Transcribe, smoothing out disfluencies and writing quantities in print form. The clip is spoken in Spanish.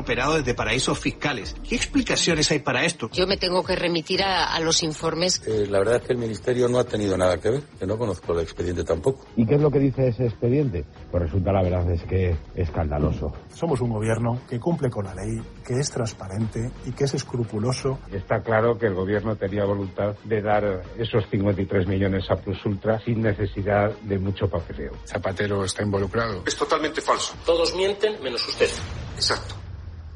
operado desde paraísos fiscales. ¿Qué explicaciones hay para esto? Yo me tengo que remitir a los informes. La verdad es que el Ministerio no ha tenido nada que ver, que no conozco el expediente tampoco. ¿Y qué es lo que dice ese expediente? Pues resulta, la verdad es que escandaloso. Somos un gobierno que cumple con la ley, que es transparente y que es escrupuloso. Está claro que el gobierno tenía voluntad de dar esos 53 millones a Plus Ultra sin necesidad de mucho papeleo. Zapatero está involucrado. Es totalmente falso. Todos mienten menos usted. Exacto.